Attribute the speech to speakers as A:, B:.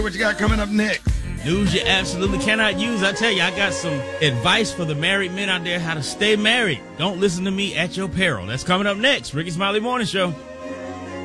A: What you got coming up next?
B: News you absolutely cannot use. I tell you, I got some advice for the married men out there how to stay married. Don't listen to me at your peril. That's coming up next. Ricky Smiley Morning Show.